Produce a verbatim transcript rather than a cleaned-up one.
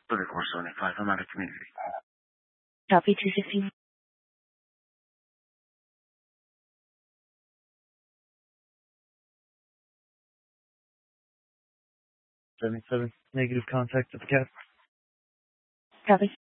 thirty-four seventy-five. I'm out of community. Copy two sixteen. seventy-seven, negative contact with the cat. Copy.